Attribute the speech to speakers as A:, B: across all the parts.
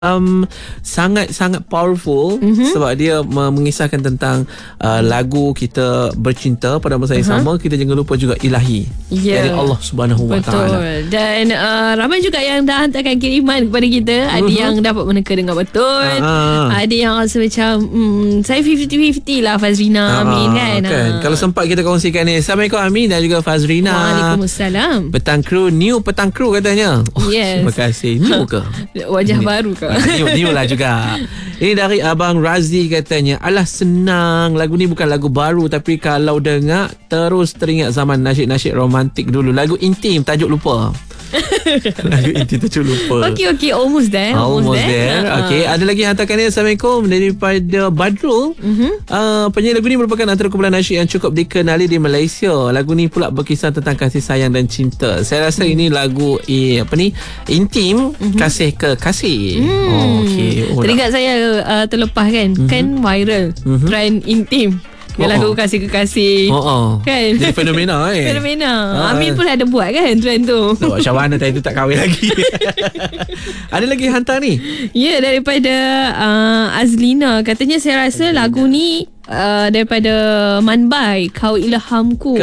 A: sangat-sangat powerful sebab dia mengisahkan tentang lagu kita bercinta pada masa yang sama. Kita jangan lupa juga ilahi dari Allah Subhanahu Wa Taala.
B: Betul. Dan ramai juga yang dah hantarkan kiriman kepada kita. Ada yang dapat meneka dengan betul. Ada yang rasa macam saya 50-50 lah Fazrina Amin kan.
A: Kalau sempat kita kongsikan ni. Assalamualaikum Amin dan juga Fazrina.
B: Waalaikumsalam.
A: Petang kru katanya.
B: Yes.
A: Terima kasih. New ke?
B: Wajah baru ke?
A: New lah juga. Ini dari Abang Razi katanya, alah senang, lagu ni bukan lagu baru, tapi kalau dengar terus teringat zaman nasyid-nasyid romantik dulu. Lagu intim, tajuk lupa. Lagu intim tajuk lupa.
B: Okay, almost there.
A: Okay, ada lagi hantarkan ni. Assalamualaikum daripada Badrul. Penyanyi lagu ni merupakan antara kumpulan nasyid yang cukup dikenali di Malaysia. Lagu ni pula berkisah tentang kasih sayang dan cinta. Saya rasa ini lagu intim, kasih ke kasih.
B: Teringat saya terlepas kan viral trend intim. Lagu kasih ke kasih kan?
A: Jadi fenomena
B: Amin pun ada buat kan trend tu.
A: Macam mana tadi tu tak kahwin lagi. Ada lagi hantar ni.
B: Ya, daripada Azlina. Katanya saya rasa lagu ni daripada Manbai, Kau Ilhamku.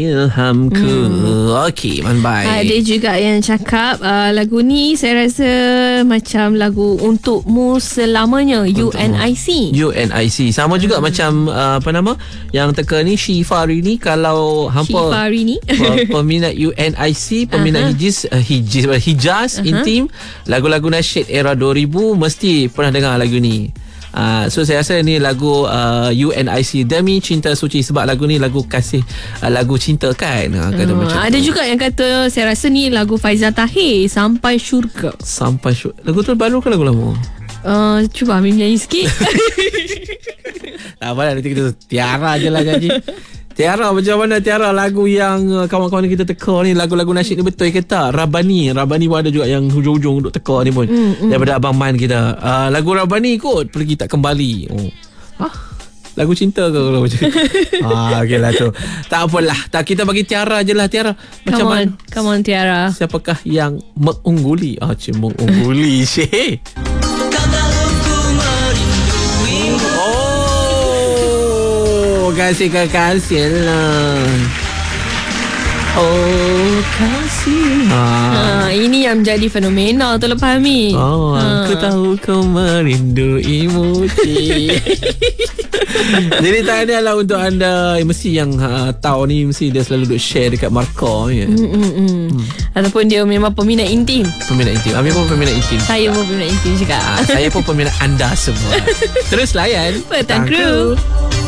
A: Okey, Manbai.
B: Ada juga yang cakap lagu ni saya rasa macam lagu Untukmu Selamanya, UNIC. Sama juga macam apa nama yang teka ni, Syifa Rini. Kalau hampa peminat UNIC, peminat Hijaz intim, lagu-lagu nasyid era 2000 mesti pernah dengar lagu ni. So saya rasa ni lagu UNIC, Demi Cinta Suci, sebab lagu ni lagu kasih, lagu cinta kan. Ada juga yang kata saya rasa ni lagu Faizal Tahir, Sampai Syurga. Lagu tu baru ke lagu lama? Cuba Amin nyanyi sikit.
A: Tak apalah, nanti kita Tiara je lah nyanyi. Tiara, macam mana Tiara lagu yang kawan-kawan kita teka ni, lagu-lagu nasyid ni betul ke tak? Rabani pun ada juga yang hujung-hujung duk teka ni pun. Daripada Abang Man kita. Lagu Rabani kot, Pergi Tak Kembali. Lagu cinta ke kalau macam okey lah tu. Tak apalah. Kita bagi Tiara je lah. Tiara, macam mana?
B: Come on Tiara.
A: Siapakah yang mengungguli? Mengungguli Syekh. Kasih lah. Kasih.
B: Ini yang menjadi fenomena tu lepas ni.
A: Aku tahu kau merinduimu. Jadi tahniah lah untuk anda. Mesti yang tahu ni, mesti dia selalu duk share dekat markah ya.
B: Ataupun dia memang peminat intim.
A: Amin pun peminat intim.
B: Saya pun peminat intim juga.
A: Saya pun peminat anda semua. Terus layan
B: Petang Kru.